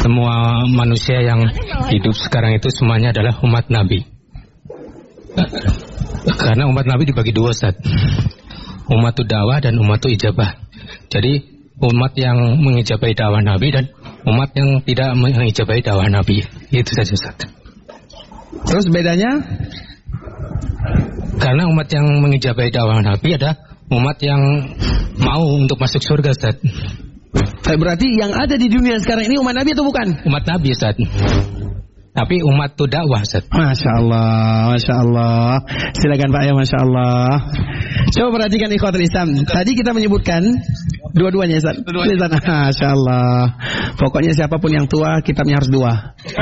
semua manusia yang hidup sekarang itu semuanya adalah umat Nabi. Karena umat Nabi dibagi dua, Ustaz. Umatud dakwah dan umatul ijabah. Jadi umat yang mengijabahi dakwah Nabi dan umat yang tidak mengijabahi dakwah Nabi. Itu saja, Ustaz. Terus bedanya? Karena umat yang mengijabahi dakwah Nabi ada umat yang mau untuk masuk surga, Ustaz. Berarti yang ada di dunia sekarang ini umat Nabi atau bukan? Umat Nabi, Ustaz. Tapi umat itu dakwah, Ustaz. Masya Allah, Masya Allah. Silakan Pak ya, Masya Allah. Coba perhatikan ikhwatul Islam. Tadi kita menyebutkan dua-duanya, Ustaz. Masya Allah. Pokoknya siapapun yang tua, kitabnya harus dua.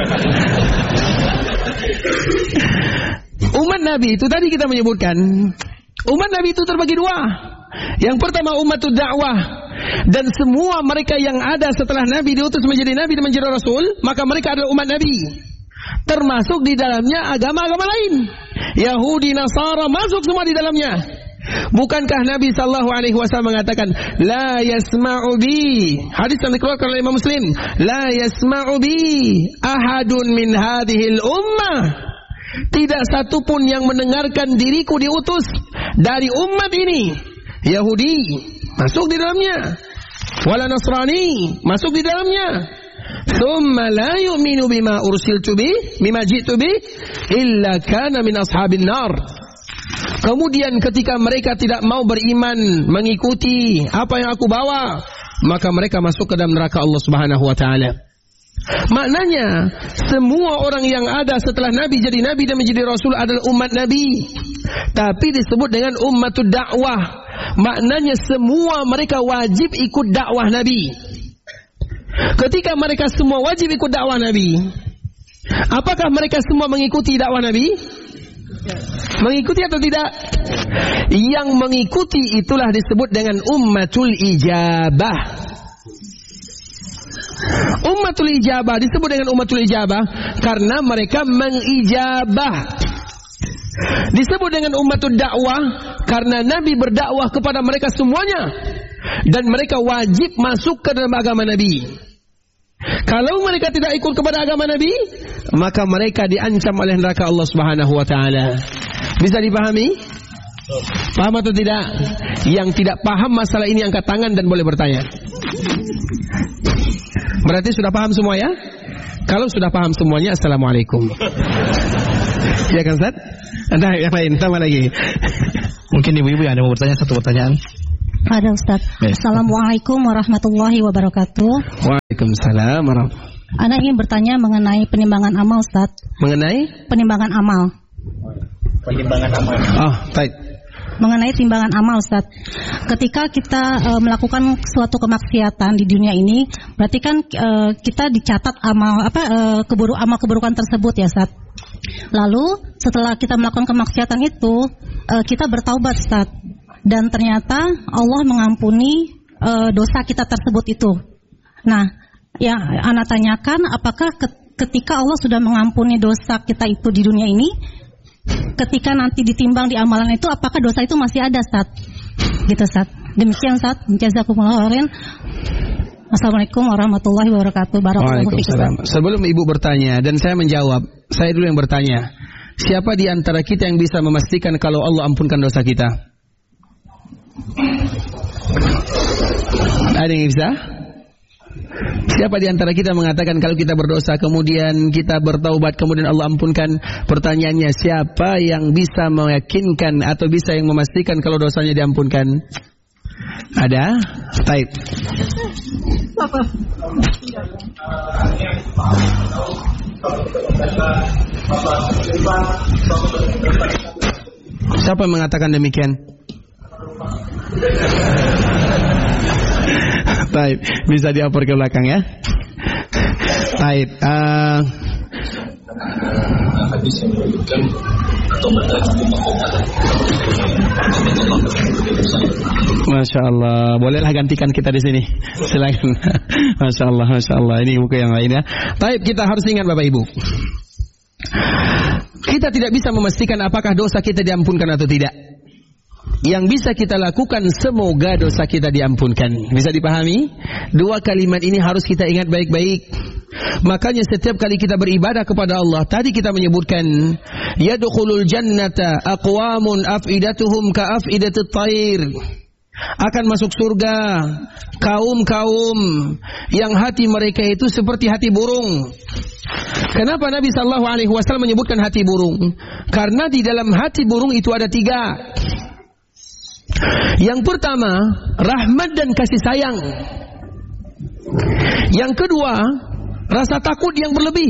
Umat Nabi itu tadi kita menyebutkan, umat Nabi itu terbagi dua. Yang pertama umatul dakwah, dan semua mereka yang ada setelah Nabi diutus menjadi Nabi dan menjadi Rasul, maka mereka adalah umat Nabi. Termasuk di dalamnya agama-agama lain, Yahudi, Nasara, masuk semua di dalamnya. Bukankah Nabi SAW mengatakan, la yasma'u bi, hadis yang dikeluarkan oleh Imam Muslim, la yasma'u bi ahadun min hadhil ummah, tidak satupun yang mendengarkan diriku diutus dari umat ini. Yahudi masuk di dalamnya, wala Nasrani masuk di dalamnya. Thumma la yu'minu bima ursiltu bi, bima ji'tu bi, illa kana min ashabin nar. Kemudian ketika mereka tidak mau beriman mengikuti apa yang aku bawa, maka mereka masuk ke dalam neraka Allah Subhanahu wa taala. Maknanya semua orang yang ada setelah Nabi jadi Nabi dan menjadi Rasul adalah umat Nabi. Tapi disebut dengan ummatud dakwah. Maknanya semua mereka wajib ikut dakwah Nabi. Ketika mereka semua wajib ikut dakwah Nabi, apakah mereka semua mengikuti dakwah Nabi? Mengikuti atau tidak? Yang mengikuti itulah disebut dengan ummatul ijabah. Ummatul ijabah disebut dengan ummatul ijabah karena mereka mengijabah. Disebut dengan ummatul dakwah karena Nabi berdakwah kepada mereka semuanya dan mereka wajib masuk ke dalam agama Nabi. Kalau mereka tidak ikut kepada agama Nabi, maka mereka diancam oleh neraka Allah Subhanahu wa taala. Bisa dipahami? Paham atau tidak? Yang tidak paham masalah ini angkat tangan dan boleh bertanya. Berarti sudah paham semua ya? Kalau sudah paham semuanya, assalamualaikum. Ya kan, Ustaz? Ada yang lain, tambah lagi. Mungkin ibu-ibu yang ada mau bertanya satu pertanyaan. Ada, Ustaz. Assalamualaikum warahmatullahi wabarakatuh. Waalaikumsalam warahmatullahi. Ana ingin bertanya mengenai penimbangan amal, Ustaz. Mengenai? Penimbangan amal. Penimbangan amal. Oh, baik. Mengenai timbangan amal, Ustaz. Ketika kita melakukan suatu kemaksiatan di dunia ini, berarti kan kita dicatat amal amal keburukan tersebut ya, Ustaz. Lalu setelah kita melakukan kemaksiatan itu, kita bertaubat, Ustaz. Dan ternyata Allah mengampuni dosa kita tersebut itu. Nah, yang ana tanyakan, apakah ketika Allah sudah mengampuni dosa kita itu di dunia ini, ketika nanti ditimbang di amalan itu, apakah dosa itu masih ada, Ustaz? Gitu, Ustaz. Demikian, Ustaz. Jazakumullah khairan. Assalamualaikum warahmatullahi wabarakatuh. Waalaikumsalam. Sebelum ibu bertanya dan saya menjawab, saya dulu yang bertanya. Siapa di antara kita yang bisa memastikan kalau Allah ampunkan dosa kita? Ada yang bisa? Siapa di antara kita mengatakan kalau kita berdosa kemudian kita bertaubat kemudian Allah ampunkan? Pertanyaannya, siapa yang bisa meyakinkan atau bisa yang memastikan kalau dosanya diampunkan? Ada? Baik. Siapa yang mengatakan demikian? Baik, bisa diapor ke belakang ya. Baik. Masya Allah, bolehlah gantikan kita di sini. Silakan. Masya Allah, Masya Allah. Ini buku yang lain ya. Baik, kita harus ingat Bapak Ibu. Kita tidak bisa memastikan apakah dosa kita diampunkan atau tidak. yang bisa kita lakukan, semoga dosa kita diampunkan. Bisa dipahami? Dua kalimat ini harus kita ingat baik-baik. Makanya setiap kali kita beribadah kepada Allah, tadi kita menyebutkan yadkhulul jannata aqwamun afidatuhum ka afidatit thair. Akan masuk surga kaum-kaum yang hati mereka itu seperti hati burung. Kenapa Nabi SAW menyebutkan hati burung? Karena di dalam hati burung itu ada 3. Yang pertama, rahmat dan kasih sayang. Yang kedua, rasa takut yang berlebih.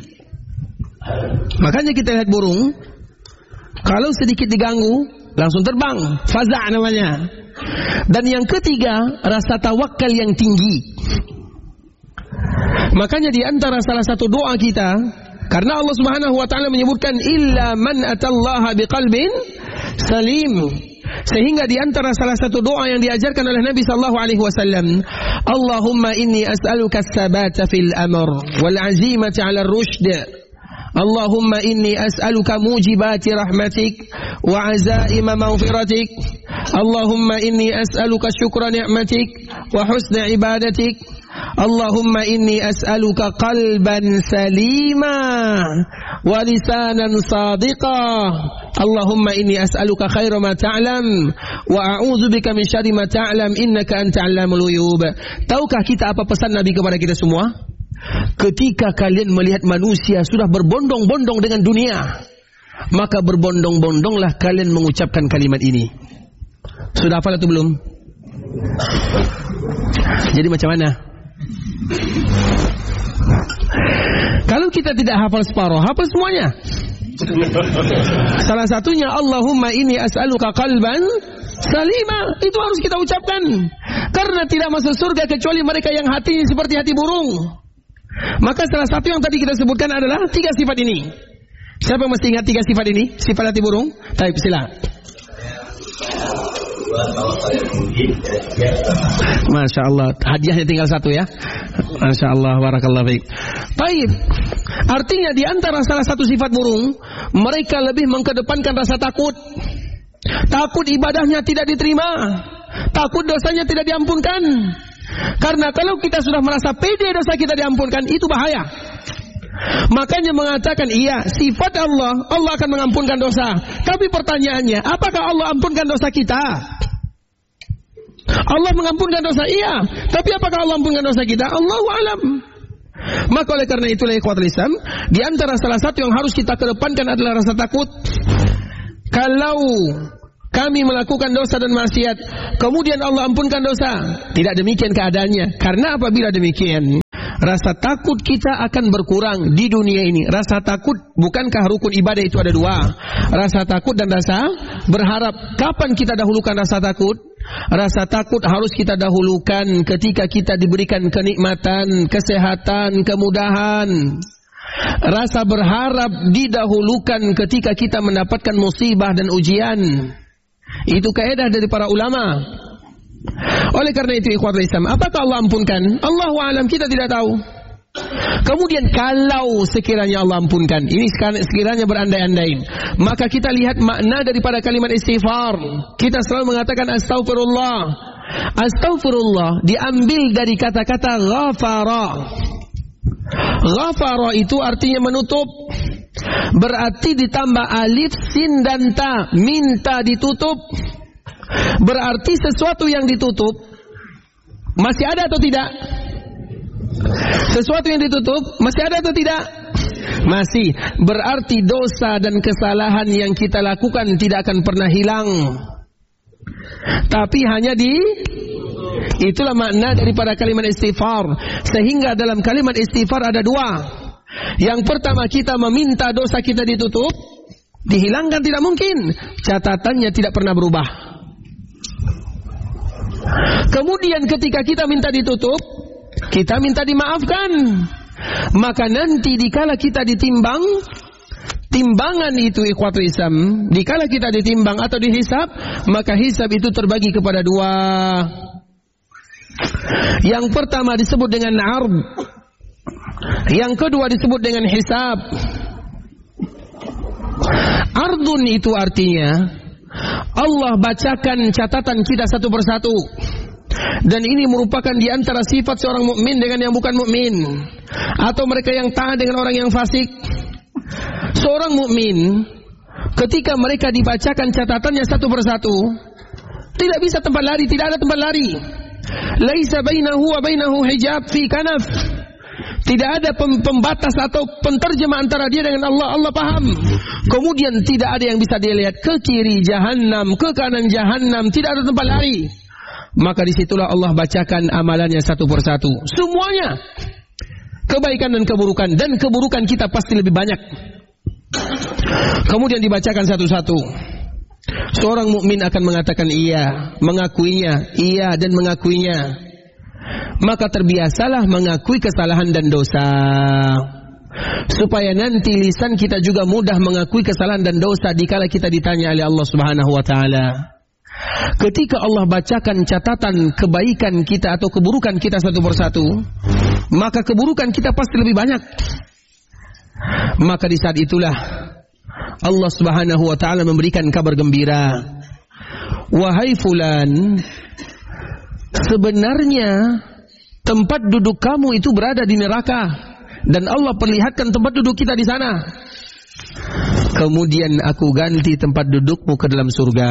Makanya kita lihat burung, kalau sedikit diganggu, langsung terbang. Faza' namanya. Dan yang ketiga, rasa tawakal yang tinggi. Makanya di antara salah satu doa kita, karena Allah Subhanahu wa taala menyebutkan illa man atallaha biqalbin salim. Sehingga di antara salah satu doa yang diajarkan oleh Nabi sallallahu alaihi wasallam, Allahumma inni as'aluka as-sabata fil amr wal 'azimata 'ala ar-rushd. Allahumma inni as'aluka mujibati rahmatik wa 'azaima maghfiratik. Allahumma inni as'aluka syukra ni'matik wa husna ibadatik. Allahumma inni as'aluka qalban salima wa lisanan sadiqa. Allahumma inni as'aluka khaira ma ta'lam wa a'udzubika min syarri ma ta'lam innaka anta 'allamul ghuyub. Tahukah kita apa pesan Nabi kepada kita semua? Ketika kalian melihat manusia sudah berbondong-bondong dengan dunia, maka berbondong-bondonglah kalian mengucapkan kalimat ini. Sudah hafal atau belum? Jadi macam mana? Kalau kita tidak hafal separuh, hafal semuanya. Salah satunya Allahumma inni as'aluka qalban salima. Itu harus kita ucapkan. Karena tidak masuk surga kecuali mereka yang hatinya seperti hati burung. Maka salah satu yang tadi kita sebutkan adalah 3 sifat ini. Siapa yang mesti ingat 3 sifat ini? Sifat hati burung? Baik, silakan. Masya Allah, hadiahnya tinggal 1 ya. Masya Allah, barakallahu fiik. Baik, artinya di antara salah satu sifat burung, mereka lebih mengedepankan rasa takut. Takut ibadahnya tidak diterima, takut dosanya tidak diampunkan. Karena kalau kita sudah merasa pede dosa kita diampunkan, itu bahaya. Makanya mengatakan iya, sifat Allah, Allah akan mengampunkan dosa. Tapi pertanyaannya, apakah Allah ampunkan dosa kita? Allah mengampunkan dosa, iya. Tapi apakah Allah ampunkan dosa kita? Allahu a'lam. Maka oleh karena itulah ikhwatul Islam, di antara salah satu yang harus kita kedepankan adalah rasa takut. Kalau kami melakukan dosa dan maksiat, kemudian Allah ampunkan dosa, tidak demikian keadaannya. Karena apabila demikian, rasa takut kita akan berkurang di dunia ini. Rasa takut, bukankah rukun ibadah itu ada 2? Rasa takut dan rasa berharap. Kapan kita dahulukan rasa takut? Rasa takut harus kita dahulukan ketika kita diberikan kenikmatan, kesehatan, kemudahan. Rasa berharap didahulukan ketika kita mendapatkan musibah dan ujian. Itu kaidah dari para ulama. Oleh karena itu ikhwatul Islam, apakah Allah ampunkan? Allahu a'lam, kita tidak tahu. Kemudian kalau sekiranya Allah ampunkan, ini sekiranya berandai-andai, maka kita lihat makna daripada kalimat istighfar. Kita selalu mengatakan astaghfirullah. Astaghfirullah diambil dari kata-kata ghafara. Ghafara itu artinya menutup. Berarti ditambah alif, sin dan ta, minta ditutup. Berarti sesuatu yang ditutup masih ada atau tidak? Sesuatu yang ditutup masih ada atau tidak? Masih. Berarti dosa dan kesalahan yang kita lakukan tidak akan pernah hilang, tapi hanya itulah makna daripada kalimat istighfar. Sehingga dalam kalimat istighfar ada 2. Yang pertama, kita meminta dosa kita ditutup, dihilangkan tidak mungkin, catatannya tidak pernah berubah. Kemudian ketika kita minta ditutup, kita minta dimaafkan. Maka nanti dikala kita ditimbang, timbangan itu ikhwatul Islam, dikala kita ditimbang atau dihisab, maka hisab itu terbagi kepada 2. Yang pertama disebut dengan ard, yang kedua disebut dengan hisab. Ardun itu artinya Allah bacakan catatan kita satu persatu. Dan ini merupakan di antara sifat seorang mukmin dengan yang bukan mukmin, atau mereka yang taat dengan orang yang fasik. Seorang mukmin ketika mereka dibacakan catatannya satu persatu, tidak bisa tempat lari, tidak ada tempat lari. Laisa bainahu wa bainahu hijab fi kanaf. Tidak ada pembatas atau penterjemah antara dia dengan Allah. Allah paham. Kemudian tidak ada yang bisa dia lihat ke kiri jahanam, ke kanan jahanam, tidak ada tempat lari. Maka disitulah Allah bacakan amalannya satu persatu. Semuanya kebaikan dan keburukan kita pasti lebih banyak. Kemudian dibacakan satu-satu. Seorang mukmin akan mengatakan iya, mengakuinya, iya dan mengakuinya. Maka terbiasalah mengakui kesalahan dan dosa, supaya nanti lisan kita juga mudah mengakui kesalahan dan dosa dikala kita ditanya oleh Allah Subhanahu wa taala. Ketika Allah bacakan catatan kebaikan kita atau keburukan kita satu persatu, maka keburukan kita pasti lebih banyak. Maka di saat itulah Allah Subhanahu wa taala memberikan kabar gembira. Wahai fulan, sebenarnya tempat duduk kamu itu berada di neraka, dan Allah perlihatkan tempat duduk kita di sana. Kemudian aku ganti tempat dudukmu ke dalam surga,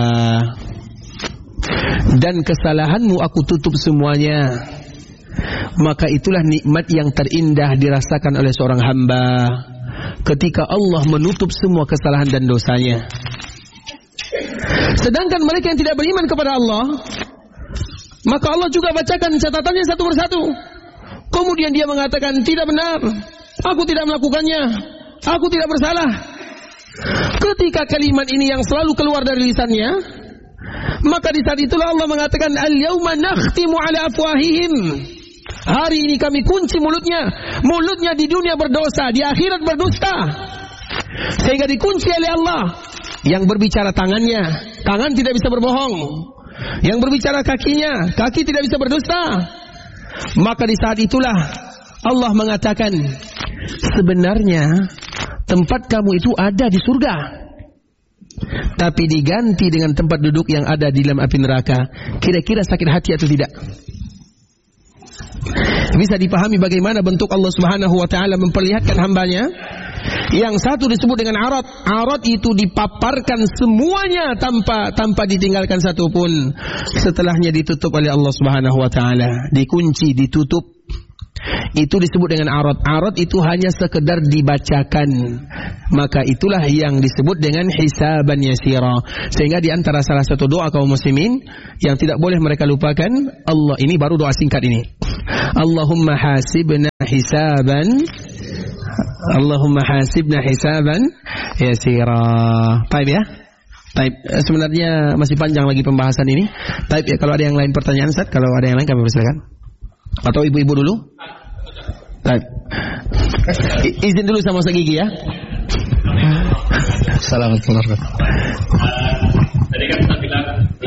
dan kesalahanmu aku tutup semuanya. Maka itulah nikmat yang terindah dirasakan oleh seorang hamba ketika Allah menutup semua kesalahan dan dosanya. Sedangkan mereka yang tidak beriman kepada Allah, maka Allah juga bacakan catatannya satu persatu. Kemudian dia mengatakan, tidak benar, aku tidak melakukannya, aku tidak bersalah. Ketika kalimat ini yang selalu keluar dari lisannya, maka di saat itulah Allah mengatakan, al-yawma nakhtimu ala afwahihim. Hari ini kami kunci mulutnya. Mulutnya di dunia berdosa, di akhirat berdusta, sehingga dikunci oleh Allah. Yang berbicara tangannya, tangan tidak bisa berbohong. Yang berbicara kakinya, kaki tidak bisa berdusta. Maka di saat itulah Allah mengatakan, sebenarnya tempat kamu itu ada di surga, tapi diganti dengan tempat duduk yang ada di dalam api neraka. Kira-kira sakit hati atau tidak? Bisa dipahami bagaimana bentuk Allah Subhanahu wa taala memperlihatkan hambanya. Yang satu disebut dengan arat. Arat itu dipaparkan semuanya tanpa ditinggalkan satu pun. Setelahnya ditutup oleh Allah Subhanahu wa taala, dikunci, ditutup. Itu disebut dengan arat. Arat itu hanya sekedar dibacakan. Maka itulah yang disebut dengan hisaban yasira. Sehingga di antara salah satu doa kaum muslimin yang tidak boleh mereka lupakan, Allah, ini baru doa singkat ini, Allahumma hasibna hisaban, Allahumma hasibna hisaban yasira. Baik ya. Baik, sebenarnya masih panjang lagi pembahasan ini. Baik ya, kalau ada yang lain pertanyaan Ustaz, kalau ada yang lain kami persilakan. Atau ibu-ibu dulu? Baik. Izin dulu sama Ustaz Gigi ya. Assalamualaikum warahmatullahi wabarakatuh. Tadi kan kita bilang